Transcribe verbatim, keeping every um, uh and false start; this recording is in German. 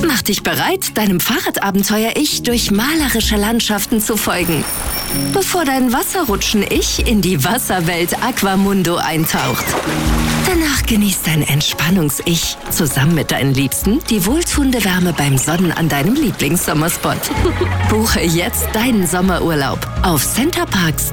Mach dich bereit, deinem Fahrradabenteuer-Ich durch malerische Landschaften zu folgen, bevor dein Wasserrutschen-Ich in die Wasserwelt Aquamundo eintaucht. Danach genießt dein Entspannungs-Ich zusammen mit deinen Liebsten die wohltuende Wärme beim Sonnen an deinem Lieblingssommerspot. Buche jetzt deinen Sommerurlaub auf centerparks